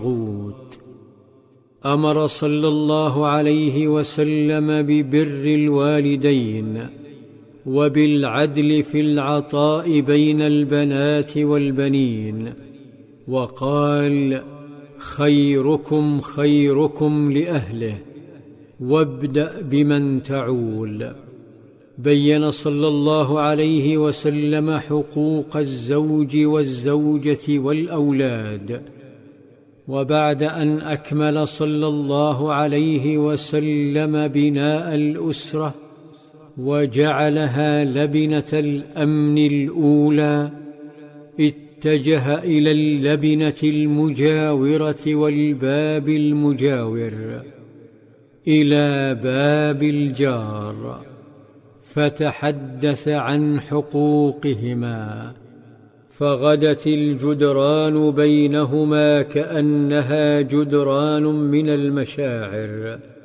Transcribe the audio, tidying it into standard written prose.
أمر صلى الله عليه وسلم ببر الوالدين وبالعدل في العطاء بين البنات والبنين، وقال: خيركم خيركم لأهله، وابدأ بمن تعول. بين صلى الله عليه وسلم حقوق الزوج والزوجة والأولاد، وبعد أن أكمل صلى الله عليه وسلم بناء الأسرة وجعلها لبنة الأمن الأولى، اتجه إلى اللبنة المجاورة والباب المجاور، إلى باب الجار، فتحدث عن حقوقهما، فغدت الجدران بينهما كأنها جدران من المشاعر.